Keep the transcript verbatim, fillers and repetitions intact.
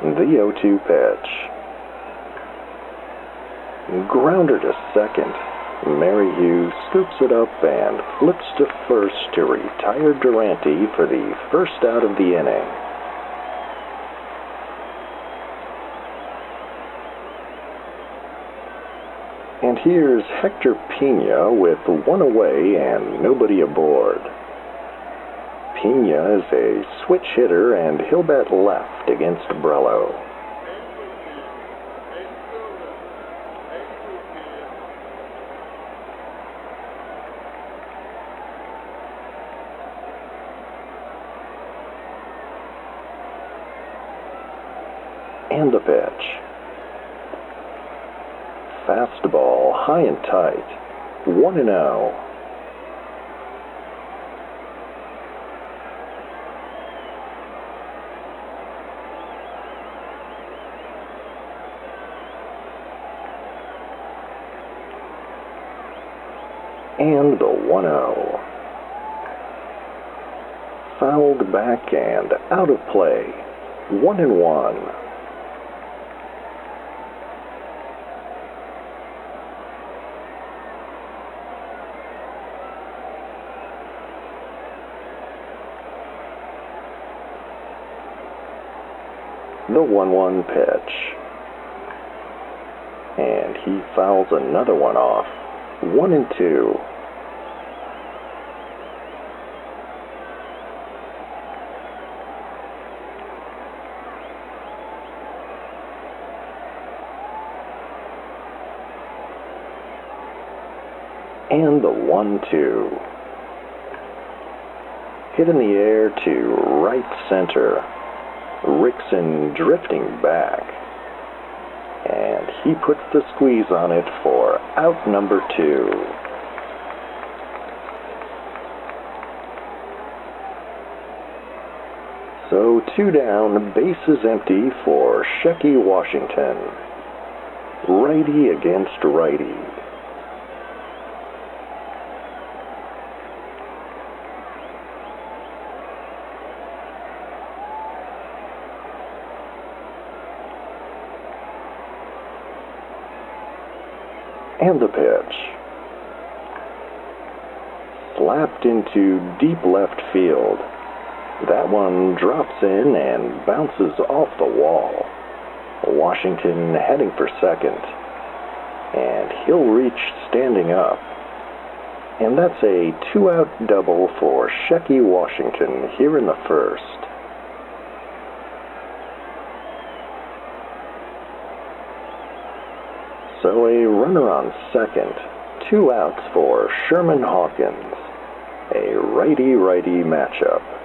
The oh two pitch. Grounder to second. Merrihew scoops it up and flips to first to retire Durante for the first out of the inning. And here's Hector Pena with one away and nobody aboard. Pena is a switch hitter and he'll bat left against Brello. And the pitch. Fastball high and tight. one and oh. And the one oh. Fouled back and out of play. One and one. The one one pitch. And he fouls another one off. One and two. And the one two. Hit in the air to right center. Rickson drifting back. And he puts the squeeze on it for out number two. So two down, bases empty for Shecky Washington. Righty against righty. And the pitch. Slapped into deep left field. That one drops in and bounces off the wall. Washington heading for second. And he'll reach standing up. And that's a two-out double for Shecky Washington here in the first. So a runner on second, two outs for Sherman Hawkins. A righty-righty matchup.